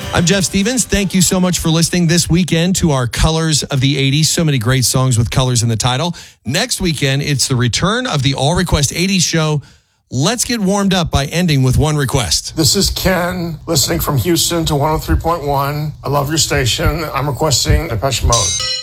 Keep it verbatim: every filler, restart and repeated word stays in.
I'm Jeff Stevens. Thank you so much for listening this weekend to our Colors of the eighties. So many great songs with colors in the title. Next weekend, it's the return of the All Request eighties show. Let's get warmed up by ending with one request. This is Ken, listening from Houston to one oh three point one. I love your station. I'm requesting Depeche Mode.